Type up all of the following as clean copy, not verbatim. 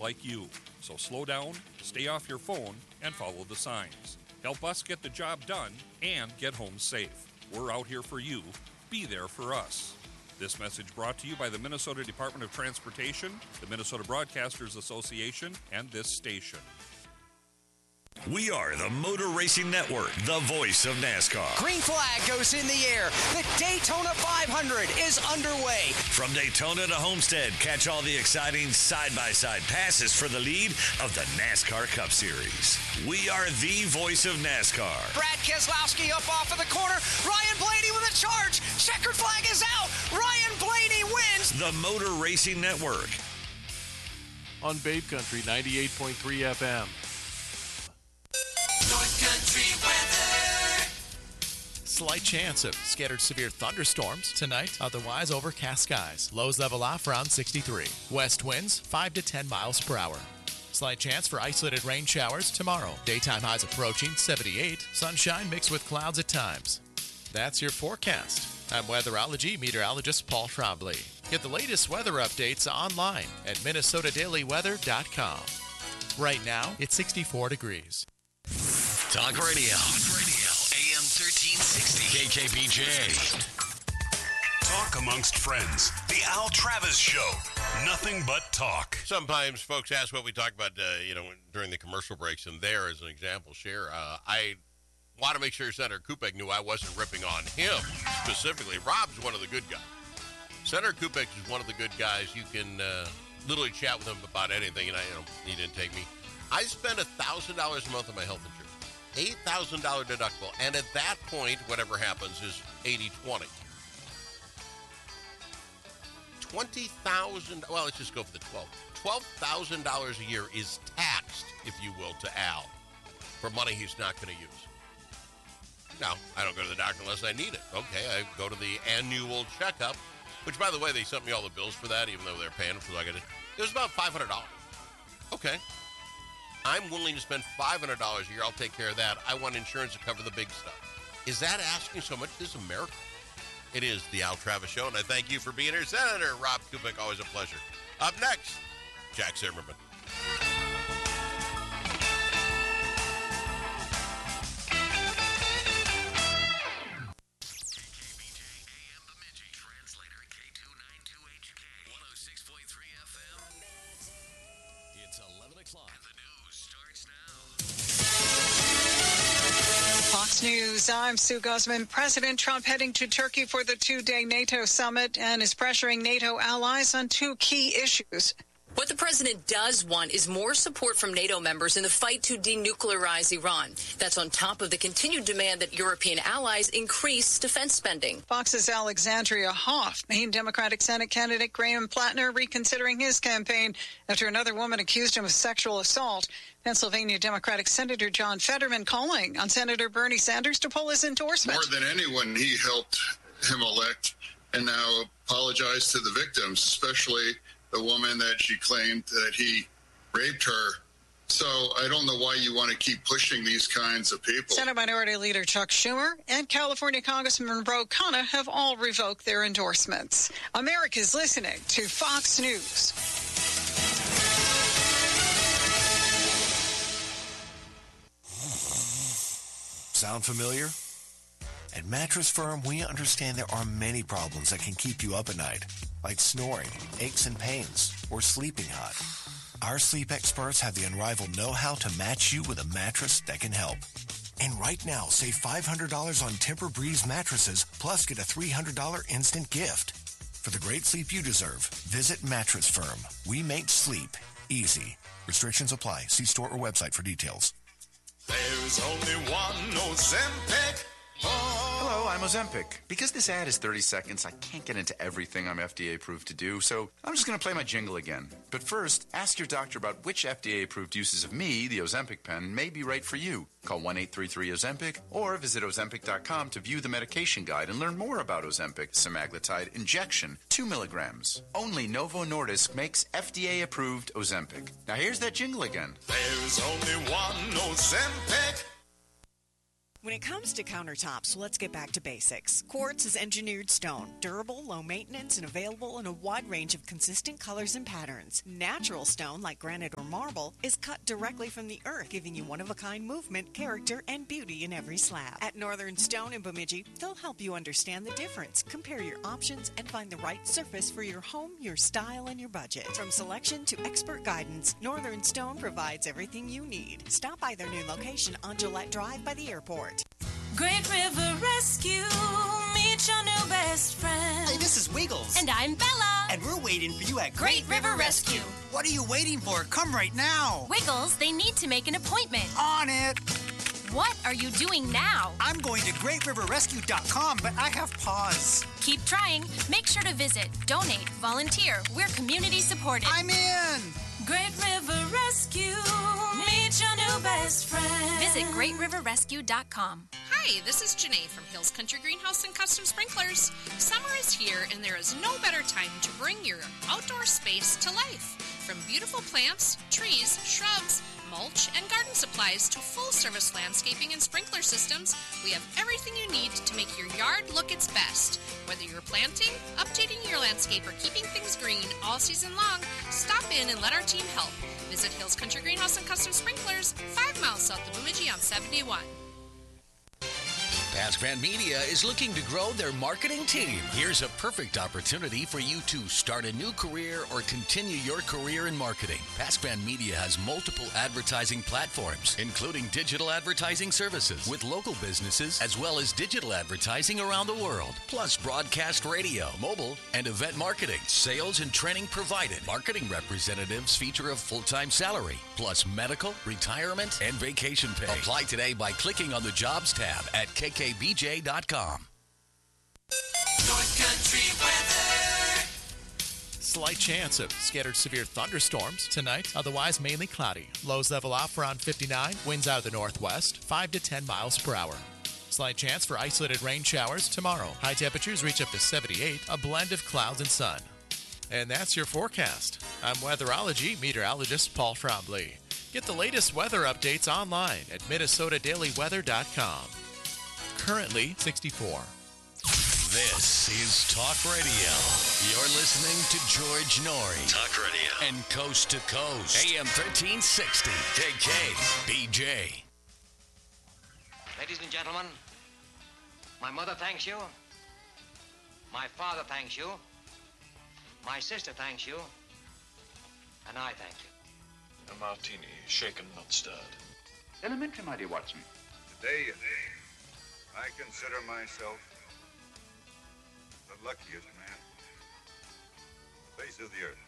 like you. So slow down, stay off your phone, and follow the signs. Help us get the job done and get home safe. We're out here for you. Be there for us. This message brought to you by the Minnesota Department of Transportation, the Minnesota Broadcasters Association, and this station. We are the Motor Racing Network, the voice of NASCAR. Green flag goes in the air. The Daytona 500 is underway. From Daytona to Homestead, catch all the exciting side-by-side passes for the lead of the NASCAR Cup Series. We are the voice of NASCAR. Brad Keselowski up off of the corner. Ryan Blaney with a charge. Checkered flag is out. Ryan Blaney wins. The Motor Racing Network. On Babe Country 98.3 FM. North Country weather. Slight chance of scattered severe thunderstorms tonight. Otherwise, overcast skies. Lows level off around 63. West winds 5 to 10 miles per hour. Slight chance for isolated rain showers tomorrow. Daytime highs approaching 78. Sunshine mixed with clouds at times. That's your forecast. I'm weatherology meteorologist Paul Trombley. Get the latest weather updates online at minnesotadailyweather.com. Right now, it's 64 degrees. Talk Radio. AM 1360. KKBJ. Talk amongst friends. The Al Travis Show. Nothing but talk. Sometimes folks ask what we talk about, during the commercial breaks, and there, as an example, Cher, I want to make sure Senator Kupek knew I wasn't ripping on him specifically. Rob's one of the good guys. Senator Kupek is one of the good guys. You can literally chat with him about anything, and he didn't take me. I spend $1,000 a month on my health insurance, $8,000 deductible, and at that point, whatever happens is 80-20. $20,000. Well, let's just go for the 12. $12,000 a year is taxed, if you will, to Al for money he's not going to use. Now, I don't go to the doctor unless I need it. Okay, I go to the annual checkup, which, by the way, they sent me all the bills for that, even though they're paying for it. It was about $500. Okay. I'm willing to spend $500 a year. I'll take care of that. I want insurance to cover the big stuff. Is that asking so much? This is America. It is the Al Travis Show, and I thank you for being here. Senator Rob Kupek, always a pleasure. Up next, Jack Zimmerman. News. I'm Sue Guzman. President Trump heading to Turkey for the two-day NATO summit and is pressuring NATO allies on two key issues. What the president does want is more support from NATO members in the fight to denuclearize Iran. That's on top of the continued demand that European allies increase defense spending. Fox's Alexandria Hoff, Maine Democratic Senate candidate Graham Plattner reconsidering his campaign after another woman accused him of sexual assault. Pennsylvania Democratic Senator John Fetterman calling on Senator Bernie Sanders to pull his endorsement. More than anyone, he helped him elect and now apologize to the victims, especially the woman that she claimed that he raped her. So I don't know why you want to keep pushing these kinds of people. Senate Minority Leader Chuck Schumer and California Congressman Ro Khanna have all revoked their endorsements. America's listening to Fox News. Sound familiar? At Mattress Firm, we understand there are many problems that can keep you up at night, like snoring, aches and pains, or sleeping hot. Our sleep experts have the unrivaled know-how to match you with a mattress that can help. And right now, save $500 on Tempur-Breeze mattresses, plus get a $300 instant gift. For the great sleep you deserve, visit Mattress Firm. We make sleep easy. Restrictions apply. See store or website for details. There's only one Ozempic. Hello, I'm Ozempic. Because this ad is 30 seconds, I can't get into everything I'm FDA approved to do, so I'm just going to play my jingle again. But first, ask your doctor about which FDA approved uses of me, the Ozempic pen, may be right for you. Call 1-833-OZEMPIC or visit Ozempic.com to view the medication guide and learn more about Ozempic semaglutide injection, 2 milligrams. Only Novo Nordisk makes FDA approved Ozempic. Now here's that jingle again. There's only one Ozempic. When it comes to countertops, let's get back to basics. Quartz is engineered stone, durable, low maintenance, and available in a wide range of consistent colors and patterns. Natural stone, like granite or marble, is cut directly from the earth, giving you one-of-a-kind movement, character, and beauty in every slab. At Northern Stone in Bemidji, they'll help you understand the difference, compare your options, and find the right surface for your home, your style, and your budget. From selection to expert guidance, Northern Stone provides everything you need. Stop by their new location on Gillette Drive by the airport. Great River Rescue, meet your new best friend. Hey, this is Wiggles. And I'm Bella. And we're waiting for you at Great River Rescue. What are you waiting for? Come right now. Wiggles, they need to make an appointment. On it. What are you doing now? I'm going to GreatRiverRescue.com, but I have pause. Keep trying. Make sure to visit, donate, volunteer. We're community supported. I'm in. Great River Rescue, meet your new best friend. Visit GreatRiverRescue.com. Hi, this is Janae from Hills Country Greenhouse and Custom Sprinklers. Summer is here, and there is no better time to bring your outdoor space to life. From beautiful plants, trees, shrubs, mulch, and garden supplies to full-service landscaping and sprinkler systems, we have everything you need to make your yard look its best. Whether you're planting, updating your landscape, or keeping things green all season long, stop in and let our team help. Visit Hills Country Greenhouse and Custom Sprinklers, 5 miles south of Bemidji on 71. Pascran Media is looking to grow their marketing team. Here's a perfect opportunity for you to start a new career or continue your career in marketing. Pascran Media has multiple advertising platforms, including digital advertising services with local businesses, as well as digital advertising around the world, plus broadcast radio, mobile, and event marketing. Sales and training provided. Marketing representatives feature a full-time salary, plus medical, retirement, and vacation pay. Apply today by clicking on the Jobs tab at kkbj.com. North Country weather. Slight chance of scattered severe thunderstorms tonight, otherwise mainly cloudy. Lows level off around 59, winds out of the northwest, 5 to 10 miles per hour. Slight chance for isolated rain showers tomorrow. High temperatures reach up to 78, a blend of clouds and sun. And that's your forecast. I'm weatherology meteorologist Paul Trombley. Get the latest weather updates online at MinnesotaDailyWeather.com. Currently 64. This is Talk Radio. You're listening to George Norrie. Talk Radio. And Coast to Coast. AM 1360. KKBJ. Ladies and gentlemen, my mother thanks you. My father thanks you. My sister thanks you. And I thank you. A martini, shaken, not stirred. Elementary, my dear Watson. Today, I consider myself the luckiest man on the face of the earth.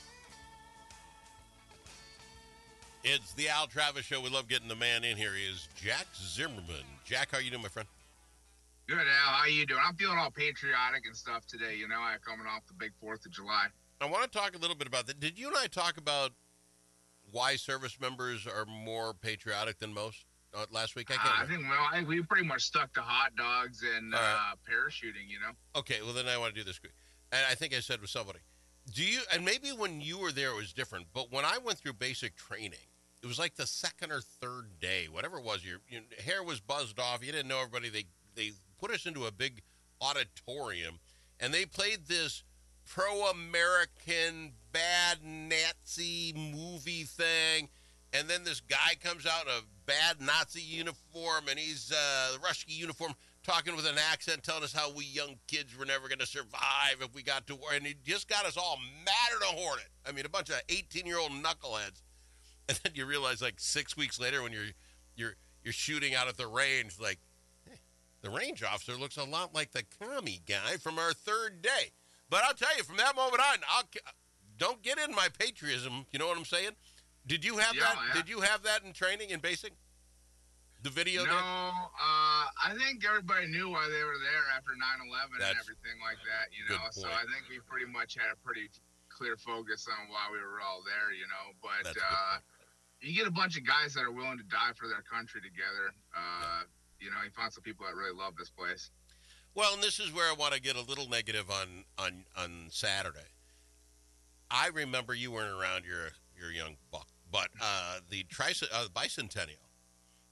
It's the Al Travis Show. We love getting the man in here. He is Jack Zimmerman. Jack, how are you doing, my friend? Good, Al. How you doing? I'm feeling all patriotic and stuff today. You know, I'm coming off the big 4th of July. I want to talk a little bit about that. Did you and I talk about why service members are more patriotic than most last week? I think we pretty much stuck to hot dogs and parachuting, you know? Okay, well, then I want to do this quick. And I think I said with somebody, and maybe when you were there it was different, but when I went through basic training, it was like the second or third day, whatever it was, your hair was buzzed off, you didn't know everybody, they put us into a big auditorium, and they played this pro-American, bad Nazi movie thing, and then this guy comes out in a bad Nazi uniform, and he's the Ruski uniform, talking with an accent, telling us how we young kids were never going to survive if we got to war, and he just got us all mad at a hornet. I mean, a bunch of 18-year-old knuckleheads. And then you realize, like 6 weeks later, when you're shooting out at the range, like, hey, the range officer looks a lot like the commie guy from our third day. But I'll tell you, from that moment on, don't get in my patriotism. You know what I'm saying? Did you have that? Yeah. Did you have that in training in basic? The video? No, I think everybody knew why they were there after 9/11 and everything like that. You know, so I think we pretty much had a pretty clear focus on why we were all there. You know, but you get a bunch of guys that are willing to die for their country together. You know, you find some people that really love this place. Well, and this is where I want to get a little negative on Saturday. I remember you weren't around, you're a young buck, but the bicentennial,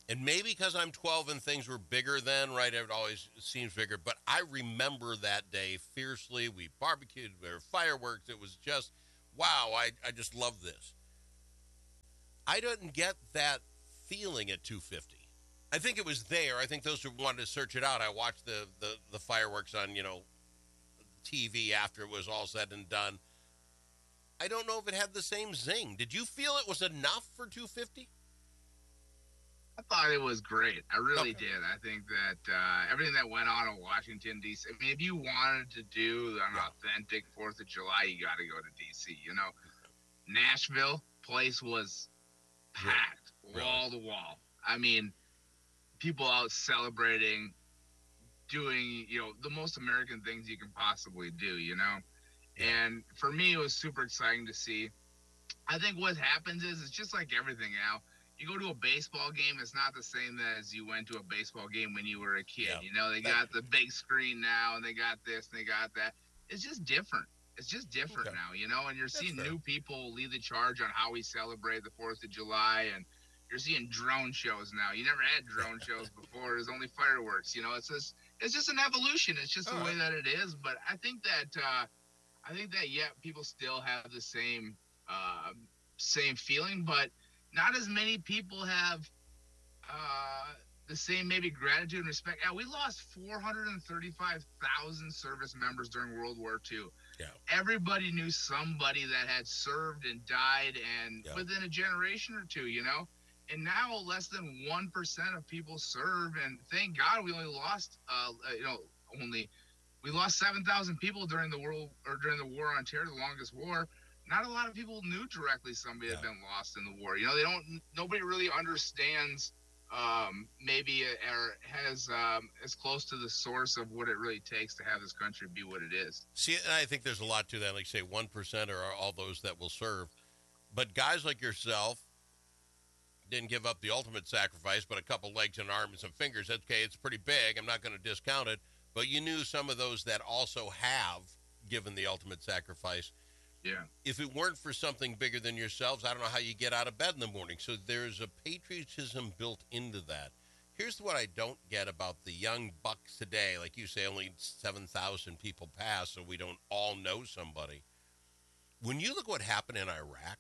And maybe because I'm 12 and things were bigger then, right? It always seems bigger. But I remember that day fiercely. We barbecued, there were fireworks. It was just, wow, I just love this. I didn't get that feeling at 250. I think it was there. I think those who wanted to search it out, I watched the fireworks on, TV after it was all said and done. I don't know if it had the same zing. Did you feel it was enough for 250? I thought it was great. I really did. I think that everything that went on in Washington, D.C., I mean, if you wanted to do an authentic 4th of July, you got to go to D.C., Nashville, place was packed, wall to wall. I mean, people out celebrating, doing, the most American things you can possibly do, And for me, it was super exciting to see. I think what happens is, it's just like everything, Al. You go to a baseball game, it's not the same as you went to a baseball game when you were a kid. They got the big screen now, and they got this, and they got that. It's just different. It's just different now, and you're seeing new people lead the charge on how we celebrate the 4th of July, and you're seeing drone shows now. You never had drone shows before. There's only fireworks, it's just an evolution. It's just the way that it is. But I think that, people still have the same feeling, but not as many people have the same maybe gratitude and respect. Yeah, we lost 435,000 service members during World War II. Yeah. Everybody knew somebody that had served and died, and within a generation or two, And now less than 1% of people serve, and thank God we only lost, we lost 7,000 people during the war on terror, the longest war. Not a lot of people knew directly somebody had been lost in the war. Nobody really understands maybe or has as close to the source of what it really takes to have this country be what it is. See, and I think there's a lot to that. Like, say, 1% are all those that will serve. But guys like yourself didn't give up the ultimate sacrifice, but a couple legs and arms and fingers. Okay, it's pretty big. I'm not going to discount it. But you knew some of those that also have given the ultimate sacrifice. Yeah. If it weren't for something bigger than yourselves, I don't know how you get out of bed in the morning. So there's a patriotism built into that. Here's what I don't get about the young bucks today. Like you say, only 7,000 people pass, so we don't all know somebody. When you look what happened in Iran,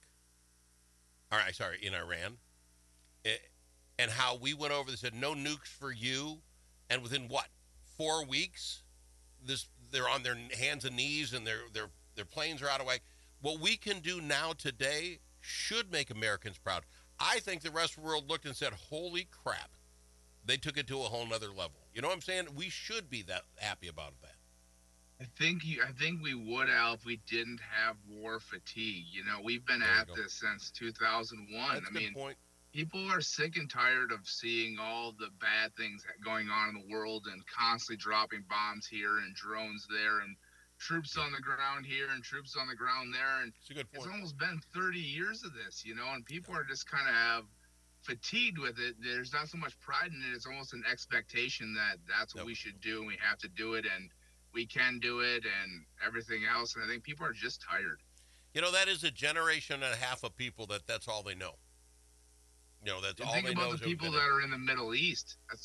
and how we went over and said, no nukes for you, and within 4 weeks, they're on their hands and knees, and their planes are out of way. What we can do now today should make Americans proud. I think the rest of the world looked and said, holy crap, they took it to a whole nother level. You know what I'm saying? We should be that happy about that. I think we would, Al, if we didn't have war fatigue. We've been at this since 2001. That's a good point. People are sick and tired of seeing all the bad things going on in the world and constantly dropping bombs here and drones there and troops on the ground here and troops on the ground there. And it's almost been 30 years of this, and people are just kind of fatigued with it. There's not so much pride in it. It's almost an expectation that that's what we should do, and we have to do it, and we can do it, and everything else. And I think people are just tired. That is a generation and a half of people that's all they know. That's all they know. Think about the people that are in the Middle East. That's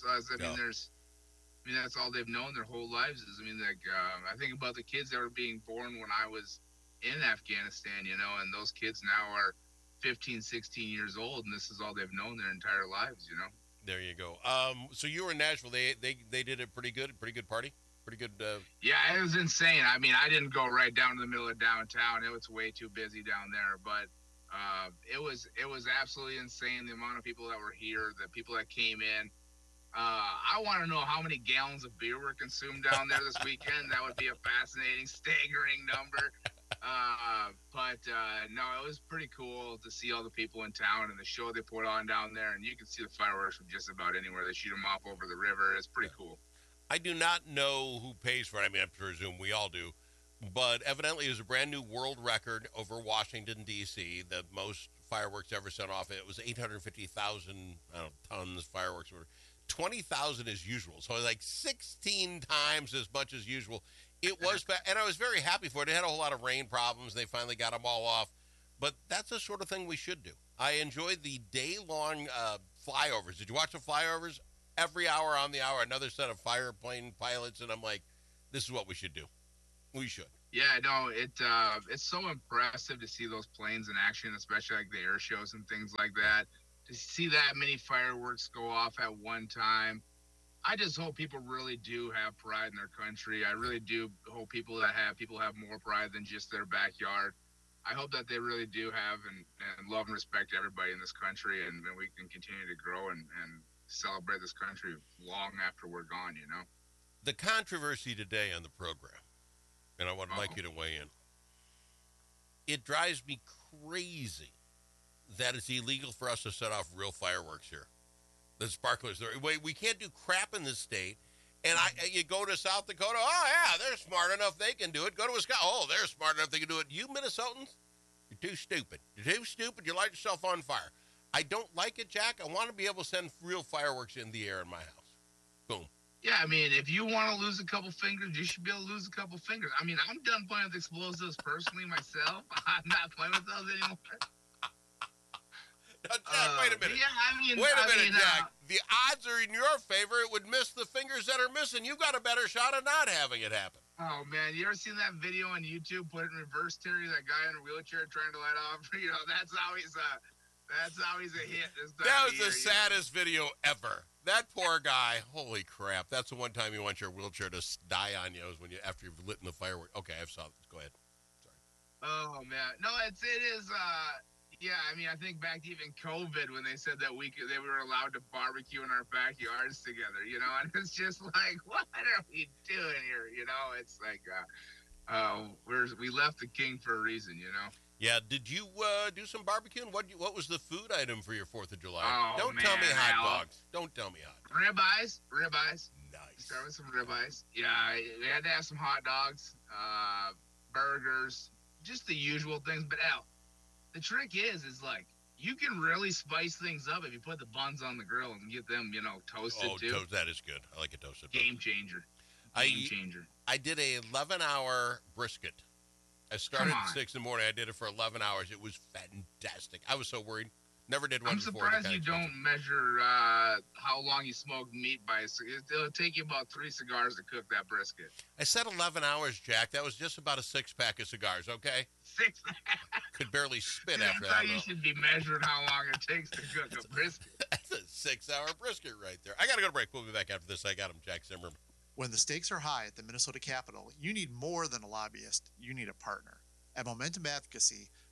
all they've known their whole lives is, I think about the kids that were being born when I was in Afghanistan, and those kids now are 15, 16 years old, and this is all they've known their entire lives, There you go. So you were in Nashville. They did it pretty good party? Pretty good. Yeah, it was insane. I didn't go right down to the middle of downtown. It was way too busy down there, but it was absolutely insane, the amount of people that were here, the people that came in. I want to know how many gallons of beer were consumed down there this weekend. That would be a fascinating, staggering number. No, it was pretty cool to see all the people in town and the show they put on down there. And you can see the fireworks from just about anywhere. They shoot them off over the river. It's pretty cool. I do not know who pays for it. I presume we all do. But evidently it was a brand new world record over Washington, D.C. The most fireworks ever sent off. It was 850,000 tons fireworks. 20,000 as usual. So like 16 times as much as usual. It was, and I was very happy for it. It had a whole lot of rain problems. They finally got them all off. But that's the sort of thing we should do. I enjoyed the day-long flyovers. Did you watch the flyovers? Every hour on the hour, another set of fighter plane pilots, and I'm like, this is what we should do. We should. Yeah, no, it's so impressive to see those planes in action, especially like the air shows and things like that. To see that many fireworks go off at one time. I just hope people really do have pride in their country. I really do hope people have more pride than just their backyard. I hope that they really do have and love and respect everybody in this country, and we can continue to grow and celebrate this country long after we're gone, you know? The controversy today on the program, and I want Mikey to weigh in, it drives me crazy that it's illegal for us to set off real fireworks here. The sparklers. We can't do crap in this state. And you go to South Dakota, oh, yeah, they're smart enough they can do it. Go to Wisconsin, oh, they're smart enough they can do it. You Minnesotans, you're too stupid. You're too stupid. You light yourself on fire. I don't like it, Jack. I want to be able to send real fireworks in the air in my house. Boom. Yeah, I mean, if you want to lose a couple fingers, you should be able to lose a couple fingers. I mean, I'm done playing with explosives personally myself. I'm not playing with those anymore. Now, Jack, wait a minute. Yeah, wait a minute, Jack. The odds are in your favor. It would miss the fingers that are missing. You've got a better shot of not having it happen. Oh, man. You ever seen that video on YouTube, put it in reverse, Terry? That guy in a wheelchair trying to light off? You know, that's how he's a hit. That was the saddest video ever. That poor guy. Holy crap. That's the one time you want your wheelchair to die on you is when after you've lit in the firework. Okay, I've saw this. Go ahead. Sorry. Oh, man. No, it is. Yeah, I mean, I think back to even COVID when they said that they were allowed to barbecue in our backyards together, you know, and it's just like, what are we doing here? You know, it's like, we left the king for a reason, you know? Yeah, did you do some barbecuing? What was the food item for your 4th of July? Oh, Don't tell me hot dogs. Don't tell me hot dogs. Ribeyes. Nice. Start with some ribeyes. Yeah, we had to have some hot dogs, burgers, just the usual things. But the trick is like you can really spice things up if you put the buns on the grill and get them, you know, toasted too. That is good. I like it toasted. Game changer. I did a 11-hour brisket. I started at 6 in the morning. I did it for 11 hours. It was fantastic. I was so worried. Never did one before. I'm surprised you don't measure how long you smoke meat by. It'll take you about 3 cigars to cook that brisket. I said 11 hours, Jack. That was just about a 6-pack of cigars, okay? 6. Could barely spit Yeah, after I that. thought you should be measuring how long it takes to cook a brisket. That's a 6-hour brisket right there. I got to go to break. We'll be back after this. I got him, Jack Zimmerman. When the stakes are high at the Minnesota Capitol, you need more than a lobbyist. You need a partner. At Momentum Advocacy,